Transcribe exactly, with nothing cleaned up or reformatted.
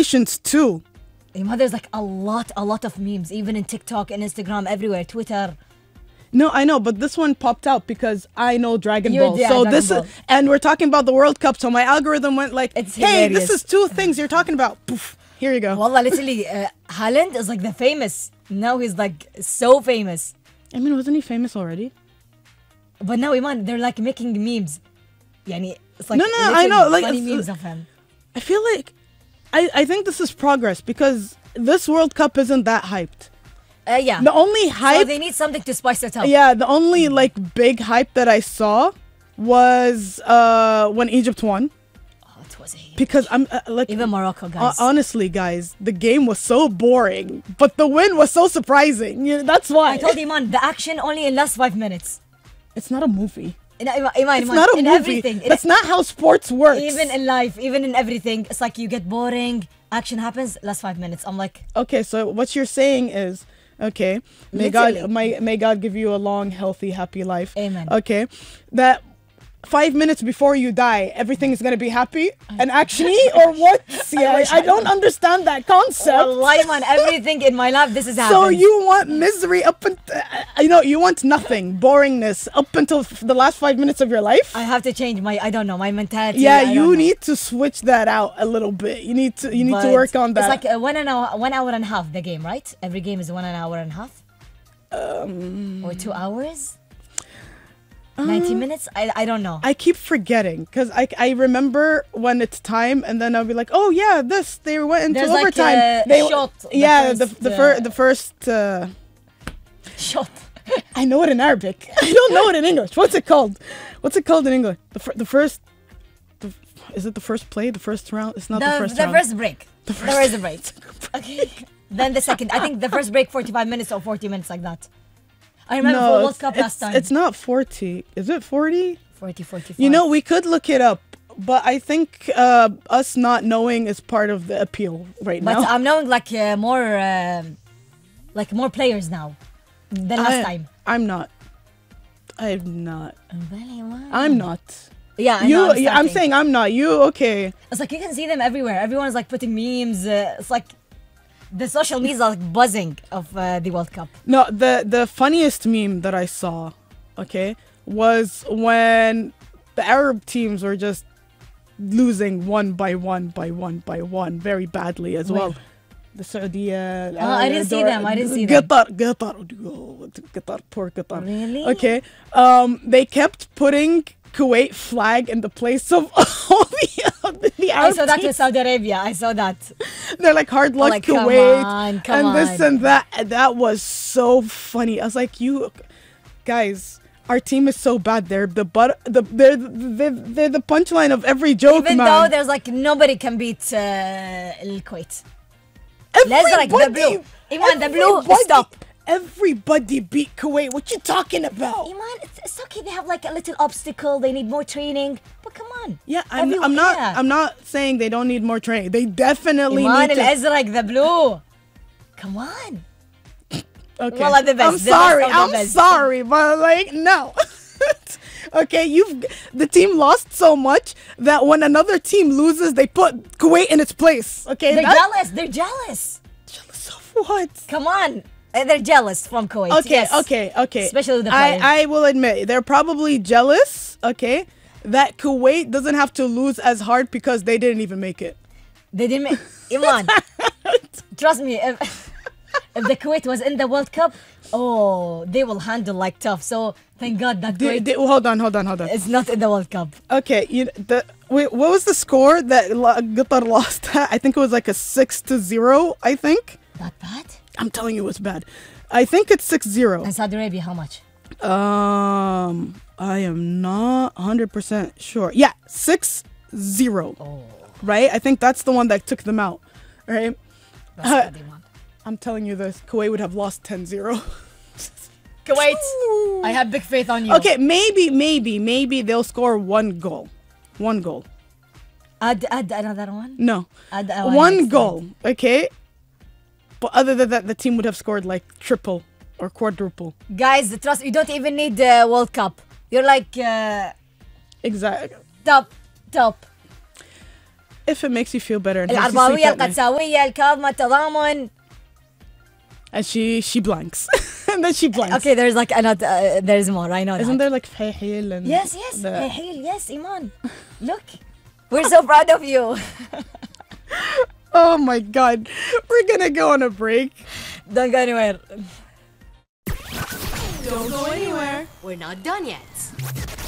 emotions too. You know, there's like a lot, a lot of memes, even in TikTok and Instagram, everywhere, Twitter. No, I know, but this one popped out because I know Dragon You're Ball. the- So Dragon this Ball. is, and we're talking about the World Cup. So my algorithm went like, It's "Hey, hilarious. this is two things you're talking about." Poof, here you go. Wallah, literally, uh, Haaland is like the famous. Now he's like so famous. I mean, wasn't he famous already? But now, Iman, they're like making memes. Yani, it's like No, no, I know, literally like, funny it's- memes of him. I feel like, I I think this is progress because this World Cup isn't that hyped. Uh, yeah. The only So hype, they need something to spice it up. yeah, the only like big hype that I saw was uh when Egypt won. Oh, it was a Because I'm uh, like, even Morocco, uh, guys. honestly, guys, the game was so boring, but the win was so surprising. Yeah, that's why. I told Iman the action only in last five minutes. It's not a movie. In, Iman, Iman, It's Iman, not a in movie. everything. In- That's not how sports works. even in life, even in everything, it's like you get boring. Action happens last five minutes. I'm like, Okay, so what you're saying is, okay, may Literally. God, may, may God give you a long, healthy, happy life. Amen. Okay, that five minutes before you die, everything is gonna be happy and actiony, or what? Yeah, I, wish I I don't understand that concept. Wallahi, man, everything in my life, this is So happening. you want misery up until, you know, you want nothing, boringness up until f- the last five minutes of your life? I have to change my, I don't know, my mentality. Yeah, I don't you know. need to switch that out a little bit. You need to, you need to But work on that. It's like uh, one, an hour, one hour and a half, the game, right? Every game is one an hour and a half? Um, Or two hours? ninety minutes? I, I don't know. I keep forgetting because I, I remember when it's time and then I'll be like, oh yeah, this they went into There's like overtime. a they shot, the yeah, the first, the, uh, fir- the first. Uh, Shot. I know it in Arabic. I don't know it in English. What's it called? What's it called in English? The fir- the first. The, is it the first play? The first round? It's not the, The, first the round. first break. The The first break. Okay. Then the second. I think the first break, forty-five minutes or forty minutes, like that. I remember for World it's, Cup it's, last time. it's not forty. Is it forty? forty, forty-five. You know, we could look it up, but I think uh, us not knowing is part of the appeal right But now. I'm knowing like uh, more, um like more players now than last I- time. I'm not. I'm not. I'm I'm not. Yeah, I you, know, I'm, yeah, I'm starting. saying I'm not. You okay? It's like you can see them everywhere. Everyone's like putting memes. Uh, it's like the social media are like buzzing of uh, the World Cup. No, the the funniest meme that I saw, okay, was when the Arab teams were just losing one by one by one by one very badly as well. Where? The Saudi. Uh, Oh, I didn't see them, I didn't see them. Qatar, Qatar, oh, Qatar, poor Qatar. Really? Okay. Um, they kept putting Kuwait flag in the place of all the, the I Arab saw that with teams. Saudi Arabia. I saw that. They're like hard luck like, come Kuwait on, come and this on. and that. And that was so funny. I was like, you guys, our team is so bad. They're the but the they're they're, they're the punchline of every joke, Even man. though there's like nobody can beat uh, Al Kuwait. Let's like the blue. Iman, the blue. everybody- Stop. Everybody beat Kuwait. What you talking about? Iman, it's, it's okay. They have like a little obstacle. They need more training. But come on. Yeah, I'm, Everyone- I'm not. yeah. I'm not saying they don't need more training. They definitely Iman need to. Al-Azraq, the blue. Come on. Okay. Wallah, the best, I'm the best sorry. of the I'm best. sorry, but like no. Okay, you've the team lost so much that when another team loses, they put Kuwait in its place. Okay, They're That- jealous. They're jealous. jealous of what? Come on. Uh, They're jealous from Kuwait. Okay, yes. okay, okay. Especially the players. I I will admit they're probably jealous. Okay, that Kuwait doesn't have to lose as hard because they didn't even make it. They didn't make... Iman, trust me, if, if the Kuwait was in the World Cup, oh, they will handle like tough. So thank God that They- Kuwait they- hold on, hold on, hold on. is not in the World Cup. Okay, you the wait, what was the score that La- Qatar lost? I think it was like a six to zero. I think. That bad? I'm telling you, it's bad. I think it's six zero. And Saudi Arabia, how much? Um, I am not one hundred percent sure. Yeah, six zero. Oh, Right? I think that's the one that took them out. Right? that's Uh, what they want. I'm telling you this. Kuwait would have lost ten zero. Kuwait, I have big faith on you. Okay, maybe, maybe, maybe they'll score one goal. One goal. Add, add another one. No. Add uh, one next goal. time. Okay? But other than that, the team would have scored like triple or quadruple. Guys, trust you don't even need the World Cup. You're like uh, Exactly. top, top. if it makes you feel better and helps you sleep العرباوية at night. القدساوية الكاظمة التضامن. And she she blanks. And then she blanks. Okay, there's like another. Uh, there's more. I know Isn't that. there like فحيحيل and Yes, yes. the- Hey, Heel, yes, Iman. Look, we're so proud of you. Oh my god. We're gonna go on a break. Don't go anywhere. Don't go anywhere. We're not done yet.